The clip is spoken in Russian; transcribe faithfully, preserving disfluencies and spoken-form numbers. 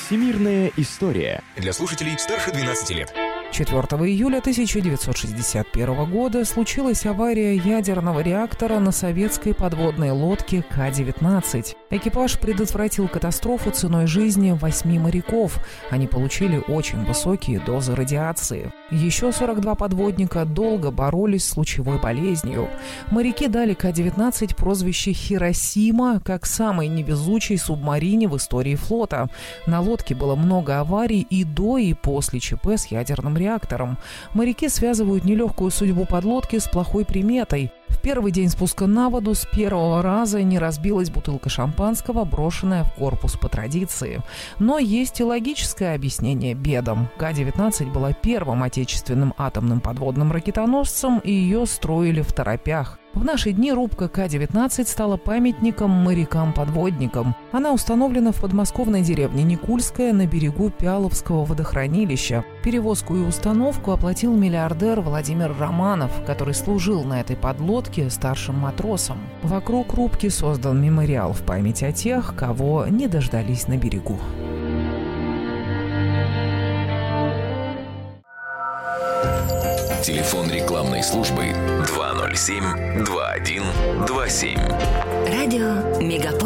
Всемирная история. Для слушателей старше двенадцати лет. четвёртого июля тысяча девятьсот шестьдесят первого года случилась авария ядерного реактора на советской подводной лодке Ка девятнадцать. Экипаж предотвратил катастрофу ценой жизни восьми моряков. Они получили очень высокие дозы радиации. Еще сорок два подводника долго боролись с лучевой болезнью. Моряки дали Ка девятнадцать прозвище «Хиросима» как самой невезучей субмарине в истории флота. На лодке было много аварий и до, и после ЧП с ядерным реактором. Моряки связывают нелегкую судьбу подлодки с плохой приметой. В первый день спуска на воду с первого раза не разбилась бутылка шампанского, брошенная в корпус по традиции. Но есть и логическое объяснение бедам. Ка девятнадцать была первым отечественным атомным подводным ракетоносцем, и ее строили второпях. В наши дни рубка Ка девятнадцать стала памятником морякам-подводникам. Она установлена в подмосковной деревне Никульская на берегу Пяловского водохранилища. Перевозку и установку оплатил миллиардер Владимир Романов, который служил на этой подлодке старшим матросом. Вокруг рубки создан мемориал в память о тех, кого не дождались на берегу. Телефон рекламной службы два ноль семь два один два семь. Радио Мегаполис.